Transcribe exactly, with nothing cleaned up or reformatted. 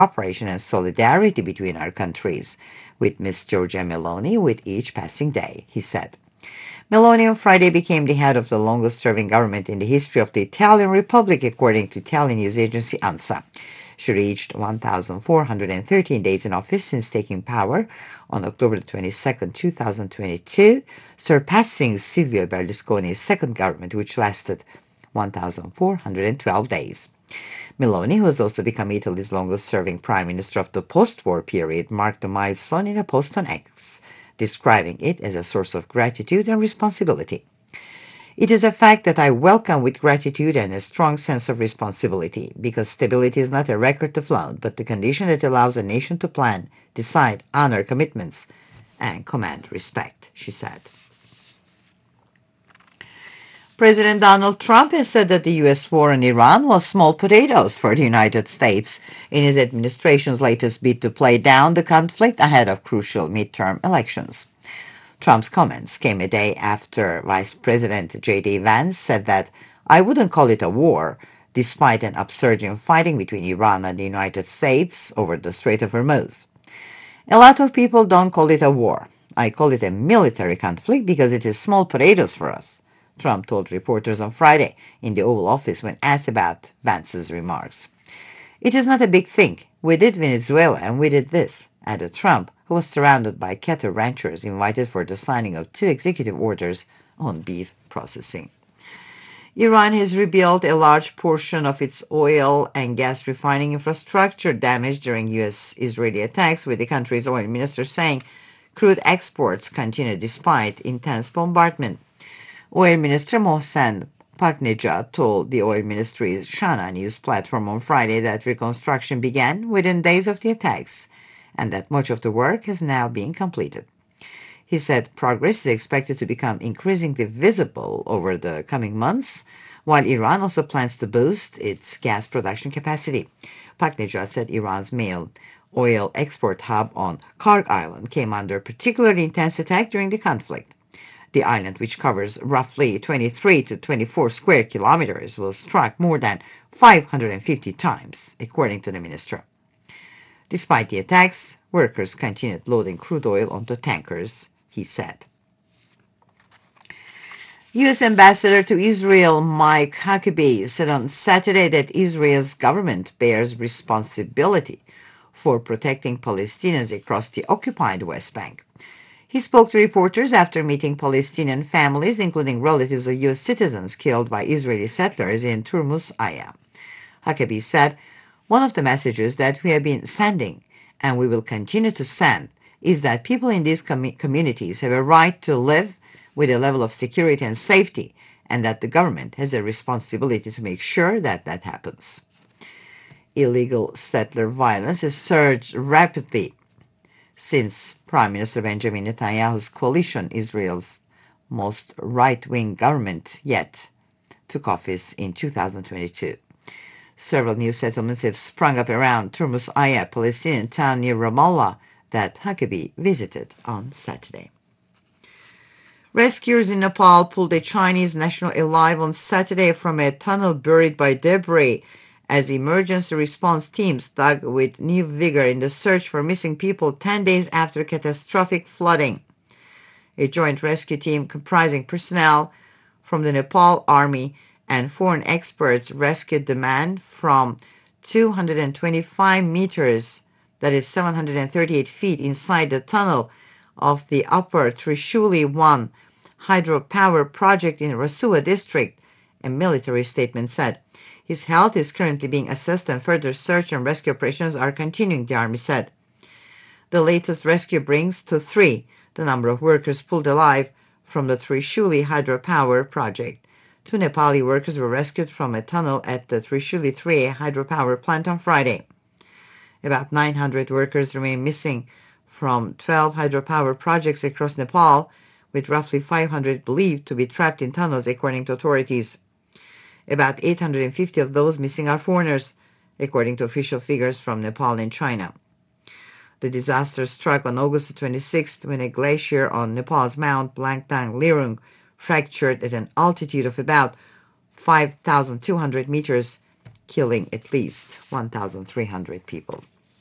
cooperation and solidarity between our countries, with Miss Giorgia Meloni with each passing day, he said. Meloni on Friday became the head of the longest-serving government in the history of the Italian Republic, according to Italian news agency ANSA. She reached one thousand four hundred thirteen days in office since taking power on October twenty-second, two thousand twenty-two, surpassing Silvio Berlusconi's second government, which lasted one thousand four hundred twelve days. Meloni, who has also become Italy's longest-serving prime minister of the post-war period, marked a milestone in a post on X, describing it as a source of gratitude and responsibility. It is a fact that I welcome with gratitude and a strong sense of responsibility, because stability is not a record to flaunt, but the condition that allows a nation to plan, decide, honor commitments, and command respect, she said. President Donald Trump has said that the U S war on Iran was small potatoes for the United States in his administration's latest bid to play down the conflict ahead of crucial midterm elections. Trump's comments came a day after Vice President J D Vance said that I wouldn't call it a war, despite an upsurge in fighting between Iran and the United States over the Strait of Hormuz. A lot of people don't call it a war. I call it a military conflict because it is small potatoes for us, Trump told reporters on Friday in the Oval Office when asked about Vance's remarks. It is not a big thing. We did Venezuela and we did this, added Trump, who was surrounded by cattle ranchers invited for the signing of two executive orders on beef processing. Iran has rebuilt a large portion of its oil and gas refining infrastructure damaged during U S-Israeli attacks, with the country's oil minister saying crude exports continue despite intense bombardment. Oil Minister Mohsen Paknejad told the oil ministry's Shana news platform on Friday that reconstruction began within days of the attacks and that much of the work has now been completed. He said progress is expected to become increasingly visible over the coming months, while Iran also plans to boost its gas production capacity. Paknejad said Iran's main oil export hub on Karg Island came under particularly intense attack during the conflict. The island, which covers roughly twenty-three to twenty-four square kilometers, was struck more than five hundred fifty times, according to the minister. Despite the attacks, workers continued loading crude oil onto tankers, he said. U S Ambassador to Israel Mike Huckabee said on Saturday that Israel's government bears responsibility for protecting Palestinians across the occupied West Bank. He spoke to reporters after meeting Palestinian families, including relatives of U S citizens killed by Israeli settlers in Turmus Aya. Huckabee said, "One of the messages that we have been sending, and we will continue to send, is that people in these com- communities have a right to live with a level of security and safety, and that the government has a responsibility to make sure that that happens." Illegal settler violence has surged rapidly since Prime Minister Benjamin Netanyahu's coalition, Israel's most right-wing government yet, took office in two thousand twenty-two. Several new settlements have sprung up around Turmus Aya, a Palestinian town near Ramallah, that Huckabee visited on Saturday. Rescuers in Nepal pulled a Chinese national alive on Saturday from a tunnel buried by debris as emergency response teams dug with new vigor in the search for missing people ten days after catastrophic flooding. A joint rescue team comprising personnel from the Nepal Army and foreign experts rescued the man from two hundred twenty-five meters, that is seven hundred thirty-eight feet, inside the tunnel of the Upper Trishuli one hydropower project in Rasua district, a military statement said. His health is currently being assessed and further search and rescue operations are continuing, the Army said. The latest rescue brings to three the number of workers pulled alive from the Trishuli hydropower project. Two Nepali workers were rescued from a tunnel at the Trishuli three hydropower plant on Friday. About nine hundred workers remain missing from twelve hydropower projects across Nepal, with roughly five hundred believed to be trapped in tunnels, according to authorities. About eight hundred fifty of those missing are foreigners, according to official figures from Nepal and China. The disaster struck on August twenty-sixth when a glacier on Nepal's Mount Blangtang Lirung fractured at an altitude of about five thousand two hundred meters, killing at least one thousand three hundred people.